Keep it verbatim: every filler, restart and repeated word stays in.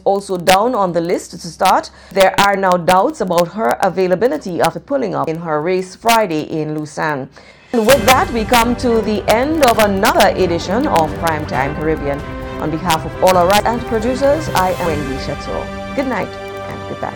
also down on the list to start. There are now doubts about her availability after pulling up in her race Friday in Lausanne. And with that, we come to the end of another edition of Primetime Caribbean. On behalf of all our writers and producers, I am Wendy Chateau. Good night and goodbye.